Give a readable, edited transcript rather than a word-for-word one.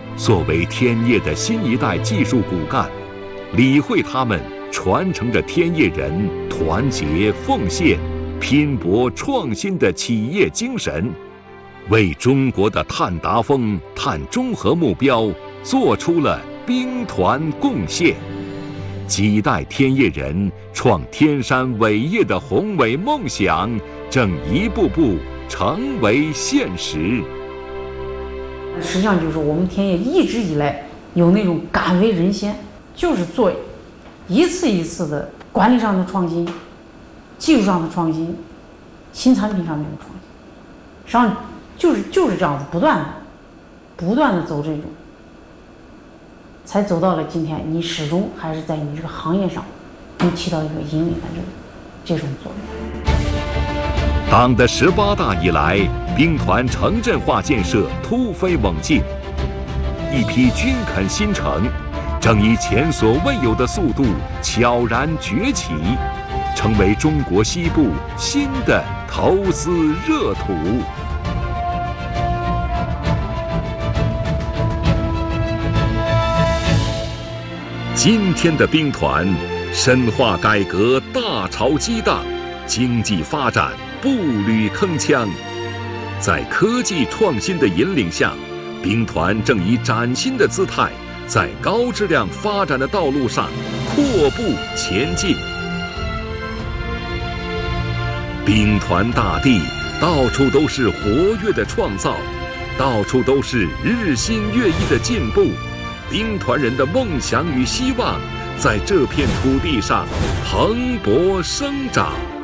作为天业的新一代技术骨干，理会他们传承着天业人团结奉献、拼搏创新的企业精神，为中国的碳达峰、碳中和目标做出了兵团贡献。几代天业人创天山伟业的宏伟梦想，正一步步成为现实。 实际上就是我们天业一直以来有那种敢为人先，就是做一次一次的管理上的创新、技术上的创新、新产品上面的创新，实际上就是这样子，不断的走这种，才走到了今天。你始终还是在你这个行业上，能起到一个引领的这种作用。 党的18大以来，兵团城镇化建设突飞猛进，一批军垦新城正以前所未有的速度悄然崛起，成为中国西部新的投资热土。今天的兵团，深化改革大潮激荡，经济发展步履铿锵。在科技创新的引领下，兵团正以崭新的姿态，在高质量发展的道路上阔步前进。兵团大地，到处都是活跃的创造，到处都是日新月异的进步。兵团人的梦想与希望，在这片土地上蓬勃生长。